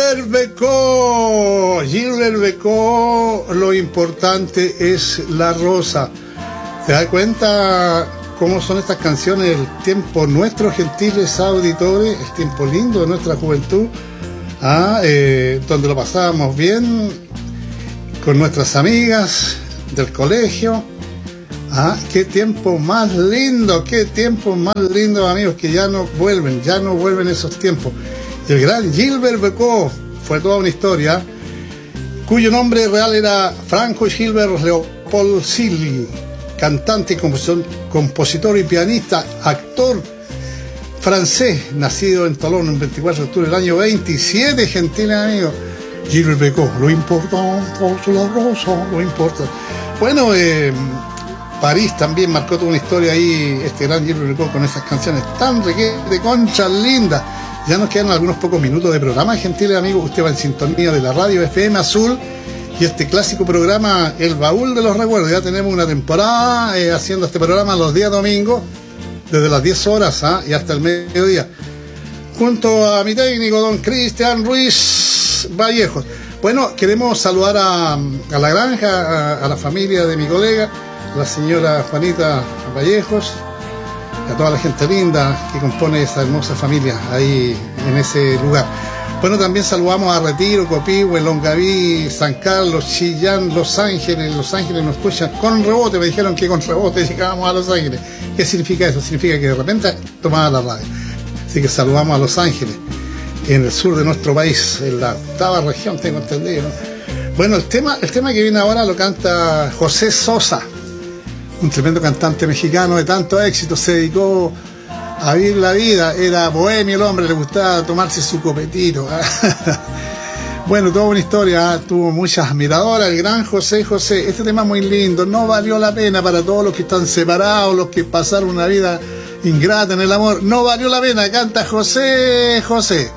Gilbert Becó, lo importante es la rosa. ¿Te das cuenta cómo son estas canciones? El tiempo nuestro, gentiles auditores, el tiempo lindo de nuestra juventud, donde lo pasábamos bien con nuestras amigas del colegio. Qué tiempo más lindo, amigos, que ya no vuelven esos tiempos. El gran Gilbert Becó fue toda una historia, cuyo nombre real era Franco Gilbert Leopold Silly, cantante, compositor y pianista, actor francés, nacido en Tolón el 24 de octubre del año 27, gentiles amigos. Gilbert Becó, lo importante es la rosa, lo importante. Bueno, París también marcó toda una historia ahí, este gran Gilbert Becó, con esas canciones tan de conchas lindas. Ya nos quedan algunos pocos minutos de programa, gentiles amigos. Usted va en sintonía de la radio FM Azul y este clásico programa, El Baúl de los Recuerdos. Ya tenemos una temporada haciendo este programa los días domingos, desde las 10 horas y hasta el mediodía, junto a mi técnico, don Cristian Ruiz Vallejos. Bueno, queremos saludar a la granja, a la familia de mi colega, la señora Juanita Vallejos, a toda la gente linda que compone esa hermosa familia ahí en ese lugar. Bueno, también saludamos a Retiro, Copihue, Longaví, San Carlos, Chillán, Los Ángeles. Los Ángeles nos escuchan con rebote, me dijeron que con rebote llegábamos a Los Ángeles. ¿Qué significa eso? Significa que de repente tomaba la radio. Así que saludamos a Los Ángeles, en el sur de nuestro país, en la octava región, tengo entendido, ¿no? Bueno, el tema que viene ahora lo canta José Sosa, un tremendo cantante mexicano de tanto éxito. Se dedicó a vivir la vida, era bohemio el hombre, le gustaba tomarse su copetito. Bueno, toda una historia, tuvo muchas admiradoras, el gran José. Este tema muy lindo, no valió la pena para todos los que están separados, los que pasaron una vida ingrata en el amor, no valió la pena, canta José.